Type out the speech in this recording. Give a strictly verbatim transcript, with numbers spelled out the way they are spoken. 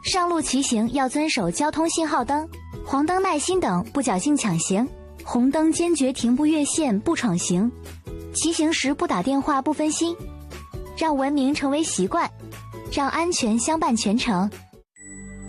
上路骑行要遵守交通信号灯，黄灯耐心等，不侥幸抢行；红灯坚决停步越线，不闯行。骑行时不打电话，不分心，让文明成为习惯，让安全相伴全程。